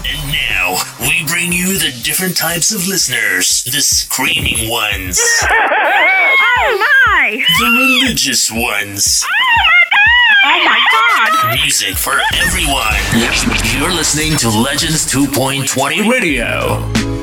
And now, we bring you the different types of listeners. The screaming ones. Oh my! The religious ones. Oh my god! Music for everyone. You're listening to Legends 2.20 Radio.